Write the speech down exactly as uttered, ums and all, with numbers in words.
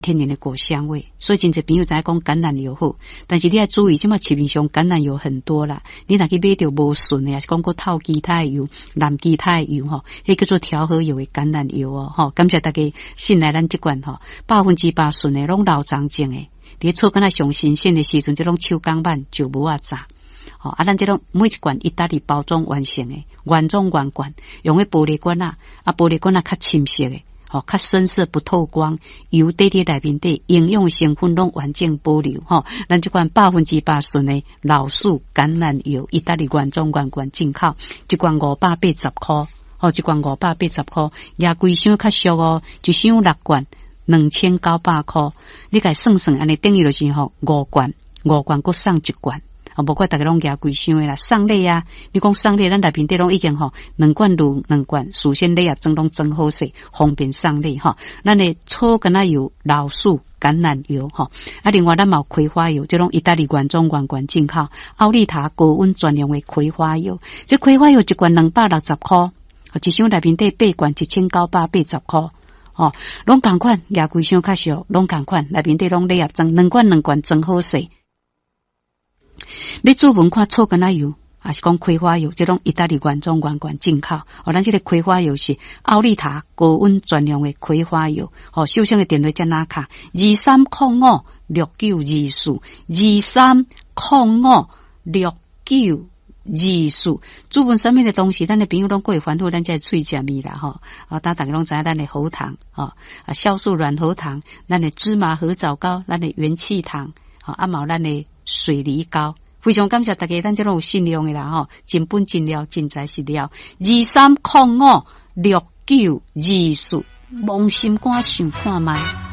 天然的果香味，所以真侪朋友在讲橄榄油好，但是你要注意，即马市面上橄榄油很多啦，你若去买到无纯的，还是讲过透基他的油、蓝基他的油吼，迄叫做调和油的橄榄油哦，吼，感谢大家信赖咱即款吼，百分之百纯的，拢老长种的，你做敢若上新鲜的时阵，即种手工版就无啊炸。哦，啊，咱这种每一罐意大利包装完成的，原装原罐，用的玻璃罐啊，啊，玻璃罐啊较深色的。哦，较深色不透光，油底底内面底营养成分拢完整保留。吼、哦，咱这款百分之八纯的老树橄榄油，意大利原装原罐进口，一罐五百八十块，哦，一罐五百八十块，也规箱较俗哦，一箱六罐，两千九百块。你甲算算，安尼等于就是吼五罐，五罐搁送一罐。啊，无怪大家拢加规箱的啦，送礼啊！你讲送礼，咱内面底拢已经吼两罐卤两罐，事先礼盒装拢装好势，方便送礼吼。咱的草橄榄油、老树橄榄油吼，啊，另外咱嘛有葵花油，这种意大利原装原罐进口，奥利塔高温专用的葵花油，这葵花油一罐两百六十块，一箱内面底八罐一千九百八十块。哦，拢同款，也规箱较俗，拢同款，内面底拢礼盒装两罐两罐装好势。要做文化草橄榄油，还是讲葵花油，这种意大利原装原罐进口。哦，咱这个葵花油是奥利塔高温专用的葵花油。哦，手上的电话在哪卡？二三零五六九二四，二三零五六九二四。煮饭上面的东西，咱的朋友拢过会反复，咱才喙食味啦吼。啊，大家拢知影咱的喉糖，哦，啊，酵素软喉糖，咱的芝麻合枣膏，咱的元气糖，啊，啊毛咱的水梨膏。非常感谢大家，咱这种有信用的啦吼，真本真料，真材实料。二三零五六九二四，妄心肝想看卖。